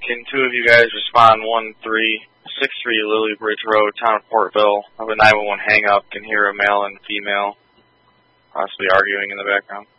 Can two of you guys respond 1363 Lily Bridge Road, Town of Portville? I have a 911 hang-up. Can hear a male and female possibly arguing in the background.